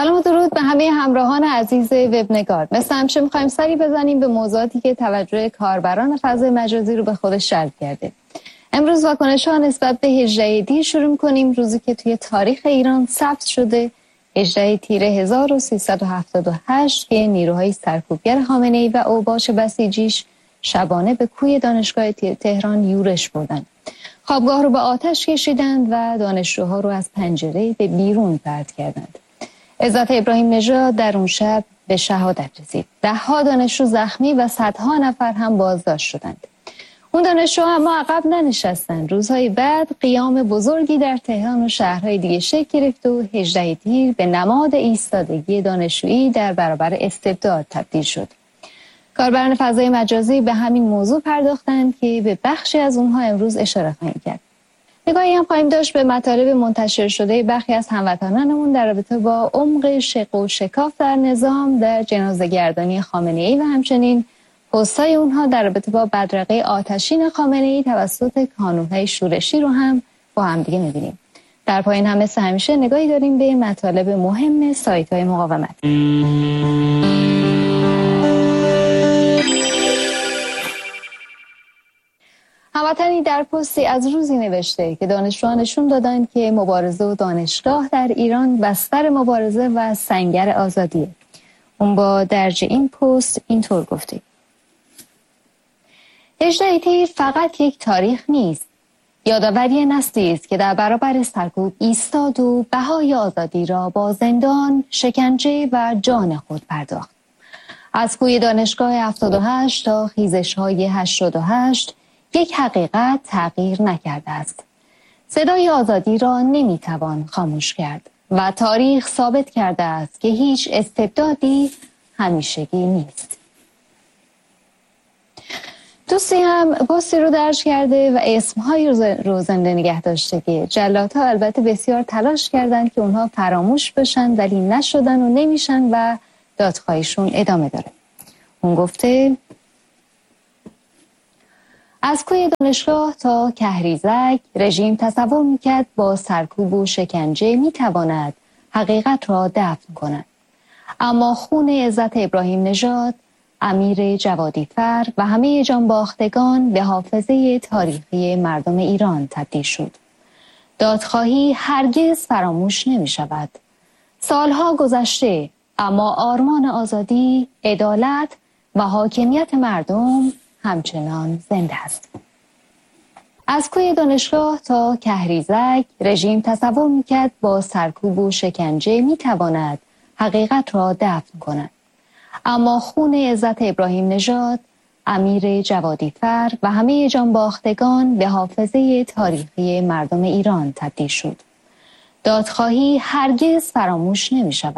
سلام و درود به همه همراهان عزیز وبنگار. مثل همیشه می‌خوایم سری بزنیم به موضوعاتی که توجه کاربران فضای مجازی رو به خودش جلب کرده. امروز واکنش‌ها نسبت به 18 تیر شروع می‌کنیم، روزی که توی تاریخ ایران ثبت شده 18 تیر 1378 که نیروهای سرکوبگر خامنه‌ای و اوباش بسیجیش شبانه به کوی دانشگاه تهران یورش بردند. خوابگاه رو به آتش کشیدند و دانشجوها رو از پنجره به بیرون پرت کردند. عزت ابراهیم نژاد در اون شب به شهادت رسید. ده‌ها دانشجو زخمی و صدها نفر هم بازداشت شدند. اون دانشجوها اما عقب ننشستند. روزهای بعد قیام بزرگی در تهران و شهرهای دیگه شکل گرفت و 18 تیر به نماد ایستادگی دانشجویی در برابر استبداد تبدیل شد. کاربران فضای مجازی به همین موضوع پرداختند که به بخشی از اونها امروز اشاره خواهیم کرد. نگاهی هم خواهیم داشت به مطالب منتشر شده برخی از هموطنانمون در رابطه با عمق شق و شکاف در نظام در جنازه‌گردانی خامنه‌ای و همچنین پست‌های اونها در رابطه با بدرقه آتشین خامنه‌ای توسط کانون‌های شورشی رو هم با هم دیگه می‌بینیم. در پایین هم مثل همیشه نگاهی داریم به مطالب مهم سایت‌های مقاومت. هموطنی در پستی از روزی نوشته که دانشجویان نشون دادند که مبارزه و دانشگاه در ایران بستر مبارزه و سنگر آزادیه. اون با درج این پست اینطور گفته: 18 تیر فقط یک تاریخ نیست، یادآوری نسلی است که در برابر سرکوب ایستاد و بهای آزادی را با زندان، شکنجه و جان خود پرداخت. از کوی دانشگاه 78 تا خیزش‌های 88 یک حقیقت تغییر نکرده است. صدای آزادی را نمیتوان خاموش کرد و تاریخ ثابت کرده است که هیچ استبدادی همیشگی نیست. دوستی هم پستی رو درج کرده و اسمهایی رو زنده نگه داشته که جلادها البته بسیار تلاش کردند که اونها فراموش بشن ولی نشدن و نمیشن و دادخواهیشون ادامه داره. اون گفته: از کوی دانشگاه تا کهریزک رژیم تصور میکرد با سرکوب و شکنجه میتواند حقیقت را دفن کند. اما خون عزت ابراهیم نژاد، امیر جوادیفر و همه جانباختگان به حافظه تاریخی مردم ایران تبدیل شد. دادخواهی هرگز فراموش نمی شود. سالها گذشته اما آرمان آزادی، عدالت و حاکمیت مردم همچنان زنده است. از کوی دانشگاه تا کهریزک رژیم تصور میکرد با سرکوب و شکنجه میتواند حقیقت را دفن کند. اما خون عزت ابراهیم نژاد، امیر جوادیفر و همه جانباختگان به حافظه تاریخی مردم ایران تبدیل شد. دادخواهی هرگز فراموش نمی شود.